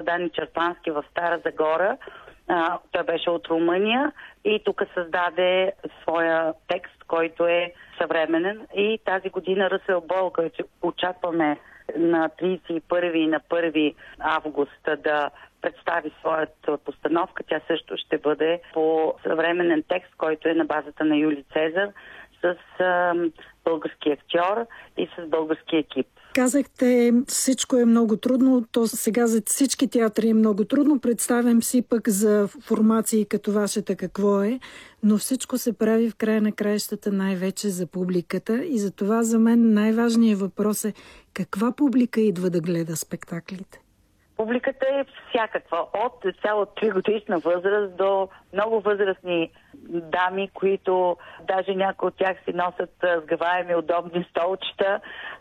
Дани Черпански в Стара Загора. Той беше от Румъния и тук създаде своя текст, който е съвременен. И тази година Ръсел Бол, който очакваме на 31 и на 1 август да представи своята постановка. Тя също ще бъде по съвременен текст, който е на базата на Юли Цезар, с български актьор и с български екип. Казахте, всичко е много трудно, то сега за всички театри е много трудно. Представям си пък за формации като вашата какво е, но всичко се прави в края на краищата най-вече за публиката и за това за мен най-важният въпрос е каква публика идва да гледа спектаклите? Публиката е всякаква, от цяло 3-годишна възраст до много възрастни дами, които даже някои от тях си носят сгъваеми удобни столчета.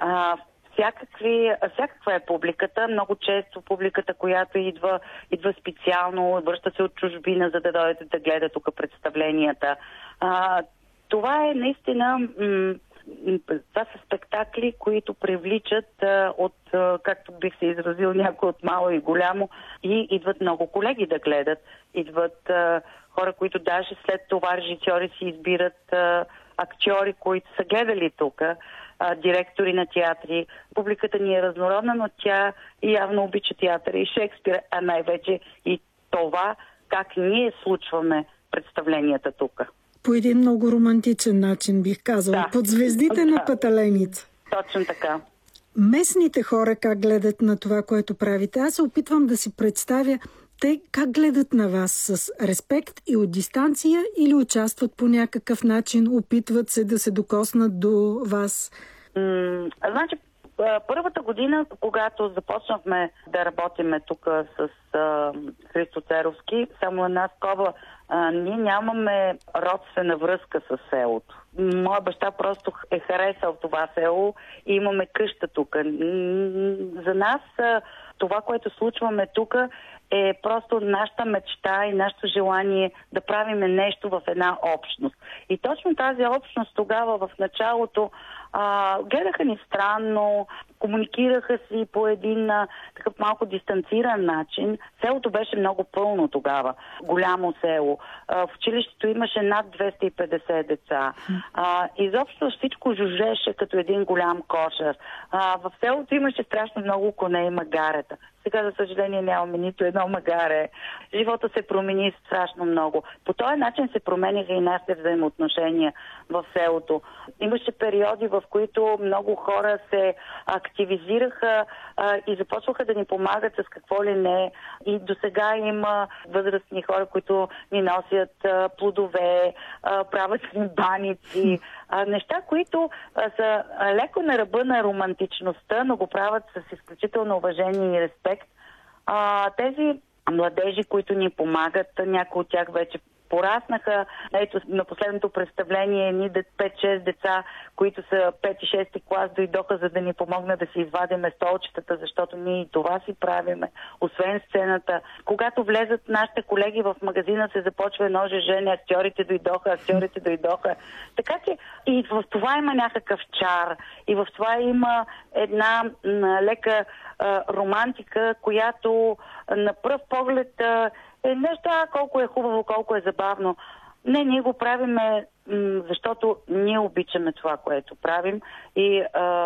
Всякаква е публиката. Много често публиката, която идва специално, връща се от чужбина, за да дойде да гледа тук представленията. Това е наистина... Това са спектакли, които привличат от, както бих се изразил, някой от мало и голямо, и идват много колеги да гледат. Идват хора, които даже след това режисьори си избират актьори, които са гледали тук, директори на театри. Публиката ни е разнородна, но тя явно обича театъра и Шекспир, а най-вече и това как ние случваме представленията тук. По един много романтичен начин, бих казал. Да. Под звездите на Паталеница. Точно така. Местните хора как гледат на това, което правите? Аз се опитвам да си представя те как гледат на вас, с респект и от дистанция, или участват по някакъв начин, опитват се да се докоснат до вас? Значи, първата година, когато започнахме да работиме тук с Христо Церовски, само една скоба, ние нямаме родствена връзка с селото. Моя баща просто е харесал това село и имаме къща тук. За нас това, което случваме тук, е просто нашата мечта и нашето желание да правиме нещо в една общност. И точно тази общност тогава в началото гледаха ни странно, комуникираха си по един такъв малко дистанциран начин. Селото беше много пълно тогава. Голямо село. В училището имаше над 250 деца. Изобщо всичко жужжеше като един голям кошер. В селото имаше страшно много коне и магарета. Сега, за съжаление, нямаме нито едно магаре. Живота се промени страшно много. По този начин се промениха и нашите взаимоотношения в селото. Имаше периоди, в които много хора се активизираха и започваха да ни помагат с какво ли не. И до сега има възрастни хора, които ни носят плодове, правят ни баници. Неща, които са леко на ръба на романтичността, но го правят с изключително уважение и респект. Тези младежи, които ни помагат, някои от тях вече пораснаха. Ето, на последното представление ни 5-6 деца, които са 5-6 клас, дойдоха, за да ни помогнат да си извадиме столчетата, защото ние и това си правиме, освен сцената. Когато влезат нашите колеги в магазина, се започва едно жежене, актьорите дойдоха. Така че и в това има някакъв чар, и в това има една лека романтика, която на пръв поглед е нещо, колко е хубаво, колко е забавно. Не, ние го правиме, защото ние обичаме това, което правим. И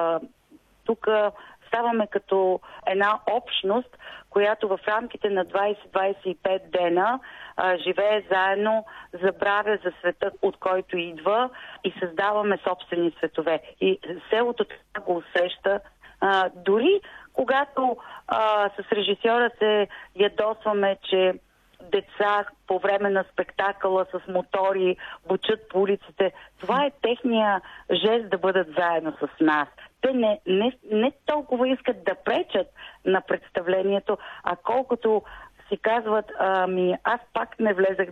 тук ставаме като една общност, която в рамките на 20-25 дена живее заедно, забравя за света, от който идва, и създаваме собствени светове. И селото това го усеща. Дори когато с режисьора се ядосваме, че деца по време на спектакъла с мотори бучат по улиците, това е техния жест да бъдат заедно с нас. Те не толкова искат да пречат на представлението, а колкото си казват, аз пак не влезах